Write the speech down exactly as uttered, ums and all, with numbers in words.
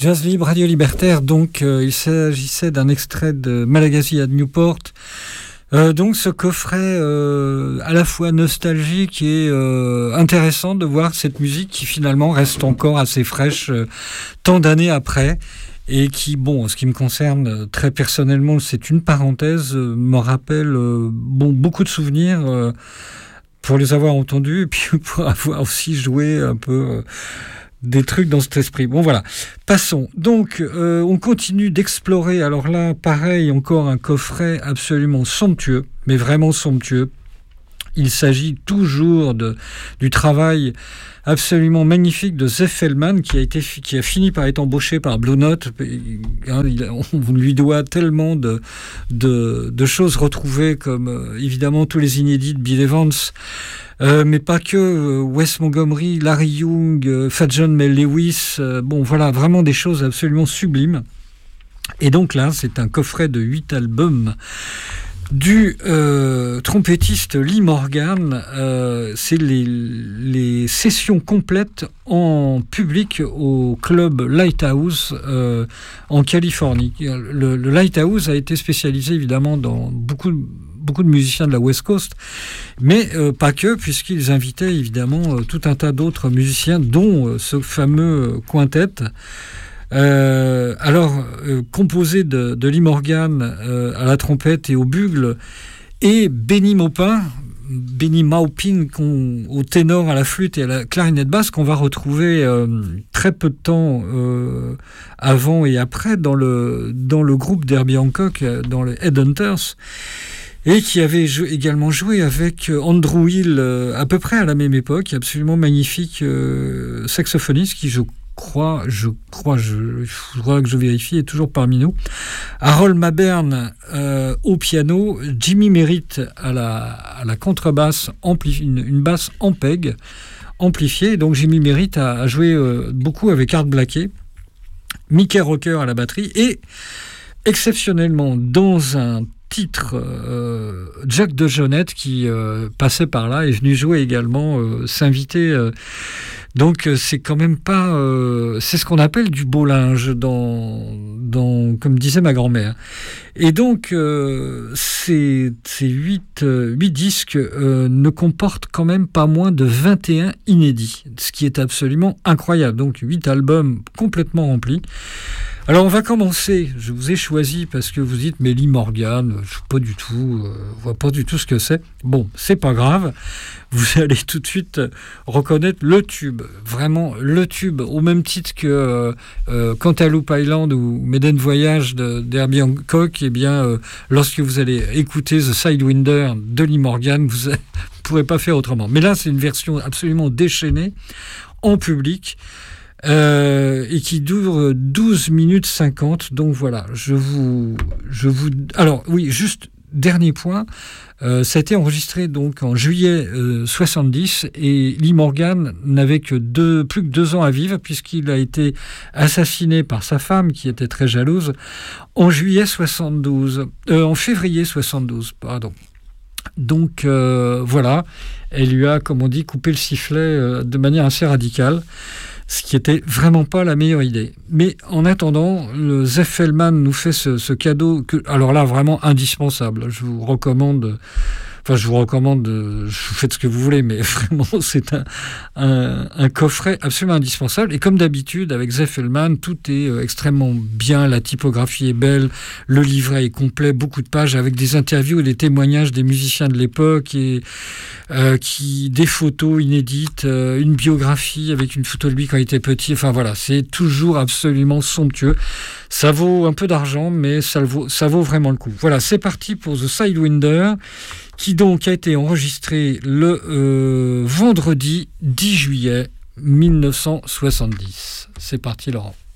Jazz Libre, Radio Libertaire, donc euh, il s'agissait d'un extrait de Malagasy at Newport. Euh, donc ce coffret euh, à la fois nostalgique et euh, intéressant de voir cette musique qui finalement reste encore assez fraîche euh, tant d'années après. Et qui, bon, en ce qui me concerne très personnellement, c'est une parenthèse, euh, me rappelle euh, bon, beaucoup de souvenirs euh, pour les avoir entendus et puis pour avoir aussi joué un peu euh, des trucs dans cet esprit. Bon, voilà. Passons. Donc, euh, on continue d'explorer. Alors là, pareil, encore un coffret absolument somptueux, mais vraiment somptueux. Il s'agit toujours de, du travail absolument magnifique de Zef Feldman qui a, été, qui a fini par être embauché par Blue Note. On lui doit tellement de, de, de choses retrouvées comme euh, évidemment tous les inédits de Bill Evans, euh, mais pas que, euh, Wes Montgomery, Larry Young, euh, Fat John Mel Lewis, euh, bon voilà, vraiment des choses absolument sublimes. Et donc là, c'est un coffret de huit albums du euh, trompettiste Lee Morgan. Euh, c'est les, les sessions complètes en public au club Lighthouse euh, en Californie. Le, le Lighthouse a été spécialisé évidemment dans beaucoup de beaucoup de musiciens de la West Coast, mais euh, pas que, puisqu'ils invitaient évidemment euh, tout un tas d'autres musiciens, dont euh, ce fameux quintet. Euh, alors, euh, composé de, de Lee Morgan euh, à la trompette et au bugle, et Benny Maupin, Benny Maupin au ténor, à la flûte et à la clarinette basse, qu'on va retrouver euh, très peu de temps euh, avant et après dans le, dans le groupe d'Herbie Hancock, dans les Headhunters, et qui avait jou- également joué avec Andrew Hill euh, à peu près à la même époque, absolument magnifique euh, saxophoniste qui, je crois, je crois, je, il faudra que je vérifie, est toujours parmi nous. Harold Mabern euh, au piano, Jimmy Merritt à la, à la contrebasse, ampli- une, une basse Ampeg amplifiée. Donc Jimmy Merritt a, a joué euh, beaucoup avec Art Blakey, Mickey Rocker à la batterie et exceptionnellement dans un titre, euh, Jack DeJohnette qui euh, passait par là est venu jouer également, euh, s'inviter. Euh, donc euh, c'est quand même pas, euh, c'est ce qu'on appelle du beau linge dans, dans, comme disait ma grand-mère. Et donc euh, ces, ces huit, euh, huit disques euh, ne comportent quand même pas moins de vingt et un inédits, ce qui est absolument incroyable. Donc huit albums complètement remplis. Alors on va commencer, je vous ai choisi parce que vous dites mais Lee Morgan, je sais pas du tout, euh, je vois pas du tout ce que c'est. Bon, c'est pas grave, vous allez tout de suite reconnaître le tube, vraiment le tube, au même titre que euh, euh, Cantaloupe Island ou Maiden Voyage de, d'Herbie Hancock. Eh bien, euh, lorsque vous allez écouter The Sidewinder de Lee Morgan, vous ne pourrez pas faire autrement. Mais là, c'est une version absolument déchaînée en public. Euh, et qui dure douze minutes cinquante. Donc voilà, je vous, je vous... Alors oui, juste dernier point, euh, ça a été enregistré donc en juillet euh, soixante-dix et Lee Morgan n'avait que deux, plus que deux ans à vivre puisqu'il a été assassiné par sa femme qui était très jalouse en juillet soixante-douze, euh, en février soixante-douze, pardon. Donc euh, voilà, elle lui a, comme on dit, coupé le sifflet euh, de manière assez radicale. Ce qui n'était vraiment pas la meilleure idée. Mais en attendant, le Zef Feldman nous fait ce, ce cadeau, que, alors là, vraiment indispensable. Je vous recommande, enfin, je vous recommande, vous faites ce que vous voulez, mais vraiment, c'est un, un, un coffret absolument indispensable. Et comme d'habitude, avec Zef Feldman, tout est euh, extrêmement bien, la typographie est belle, le livret est complet, beaucoup de pages avec des interviews et des témoignages des musiciens de l'époque et euh, qui, des photos inédites, euh, une biographie avec une photo de lui quand il était petit. Enfin voilà, c'est toujours absolument somptueux. Ça vaut un peu d'argent, mais ça vaut, ça vaut vraiment le coup. Voilà, c'est parti pour The Sidewinder, qui donc a été enregistré le euh, vendredi dix juillet mille neuf cent soixante-dix. C'est parti, Laurent.